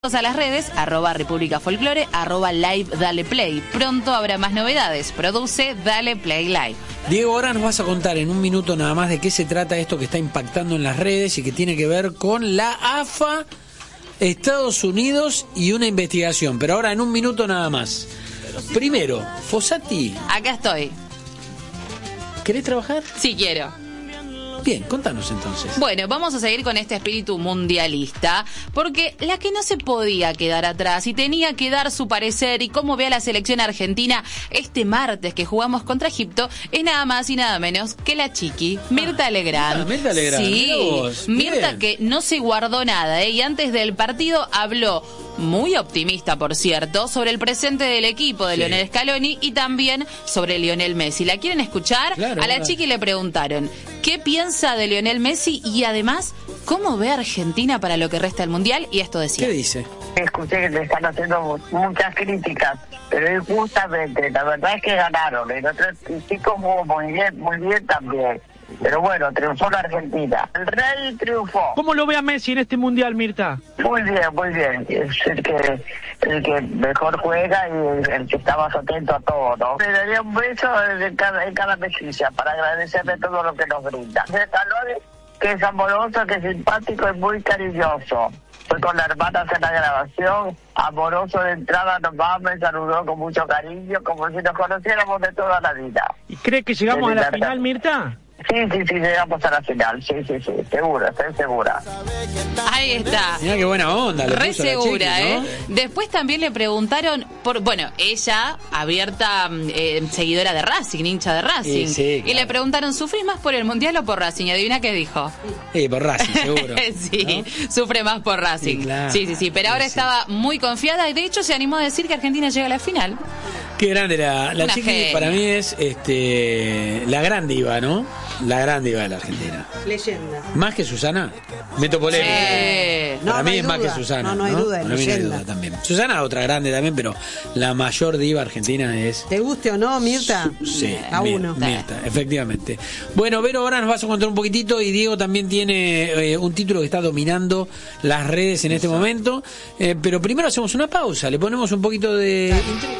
A las redes, @República Folklore, @Live Dale Play. Pronto habrá más novedades. Produce Dale Play Live. Diego, ahora nos vas a contar en un minuto nada más de qué se trata esto que está impactando en las redes y que tiene que ver con la AFA, Estados Unidos y una investigación. Pero ahora en un minuto nada más. Primero, Fossati. Acá estoy. ¿Querés trabajar? Sí, quiero. Bien, contanos entonces. Bueno, vamos a seguir con este espíritu mundialista, porque la que no se podía quedar atrás y tenía que dar su parecer y cómo ve a la selección argentina este martes que jugamos contra Egipto es nada más y nada menos que la chiqui, Mirta Legrand. Mirta Legrand. Sí, Mirta que no se guardó nada, y antes del partido habló muy optimista, por cierto, sobre el presente del equipo de Lionel Scaloni y también sobre Lionel Messi. ¿La quieren escuchar? Claro, a la chiqui le preguntaron qué piensa de Lionel Messi y además cómo ve a Argentina para lo que resta del Mundial, y esto decía. ¿Qué dice? Escuché que le están haciendo muchas críticas, pero justamente, la verdad es que ganaron. El otro chico jugó muy bien también. Pero bueno, triunfó la Argentina. El Rey triunfó. ¿Cómo lo ve a Messi en este Mundial, Mirta? Muy bien. Es el que mejor juega y el que está más atento a todo, ¿no? Le daría un beso en cada mejilla para agradecerle todo lo que nos brinda. De Scaloni, que es amoroso, que es simpático y muy cariñoso. Fue con la hermana en la grabación, amoroso de entrada, me saludó con mucho cariño, como si nos conociéramos de toda la vida. ¿Y cree que llegamos a la final, Mirta? Sí, llegamos a la final, sí, segura, estoy segura. Ahí está. Mirá qué buena onda. Le Re puso la segura, chiqui, ¿no? Después también le preguntaron ella, abierta seguidora de Racing, hincha de Racing. Sí, y le preguntaron, ¿sufrís más por el Mundial o por Racing? Y adivina qué dijo. Por Racing, seguro. Sí, ¿no? Sufre más por Racing. Sí, claro. Sí. Pero ahora estaba muy confiada y de hecho se animó a decir que Argentina llega a la final. Qué grande la chiqui, genia. para mí es la gran diva, ¿no? La gran diva de la Argentina. Leyenda. Más que Susana. Meto polémica. Sí. Para No, mí no hay es más que duda. Susana. No hay duda, es Para mí no hay leyenda. duda también. Susana otra grande también, pero la mayor diva argentina es... ¿Te guste o no, Mirta? Sí, A uno. Mirta, efectivamente. Bueno, Vero, ahora nos vas a contar un poquitito y Diego también tiene un título que está dominando las redes en este momento. Pero primero hacemos una pausa, le ponemos un poquito de...